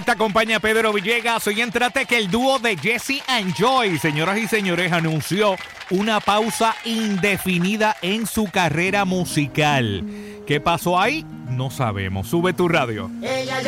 te acompaña Pedro Villegas. Hoy entrate que el dúo de Jesse and Joy, señoras y señores, anunció una pausa indefinida en su carrera musical. ¿Qué pasó ahí? No sabemos. Sube tu radio. Ella